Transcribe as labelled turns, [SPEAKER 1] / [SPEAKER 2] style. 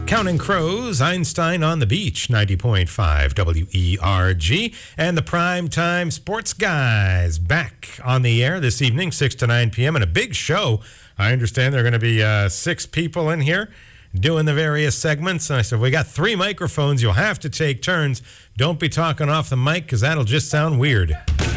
[SPEAKER 1] Counting Crows, Einstein on the Beach, 90.5 WERG, and the Primetime Sports Guys back on the air this evening, 6 to 9 p.m., and a big show. I understand there are going to be 6 people in here doing the various segments. And I said, we got 3 microphones. You'll have to take turns. Don't be talking off the mic because that'll just sound weird.